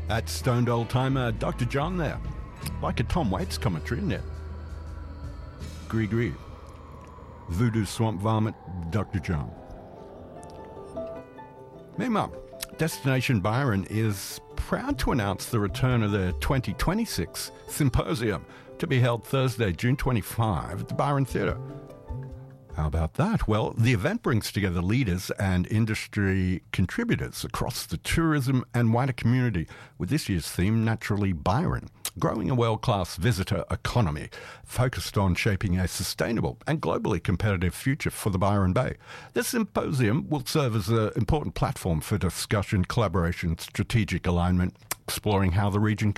That stoned old timer Dr. John there. Like a Tom Waits commentary, isn't it? Gree. Voodoo Swamp Varmint, Dr. John. Meanwhile, Destination Byron is proud to announce the return of the 2026 Symposium to be held Thursday, June 25 at the Byron Theatre. How about that? Well, the event brings together leaders and industry contributors across the tourism and wider community with this year's theme, Naturally Byron, growing a world-class visitor economy focused on shaping a sustainable and globally competitive future for the Byron Bay. This symposium will serve as an important platform for discussion, collaboration, strategic alignment, exploring how the region